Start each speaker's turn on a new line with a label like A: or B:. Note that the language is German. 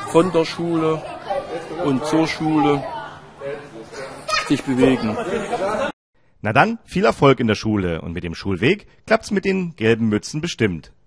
A: von der Schule und zur Schule sich bewegen.
B: Na dann, viel Erfolg in der Schule und mit dem Schulweg klappt's mit den gelben Mützen bestimmt.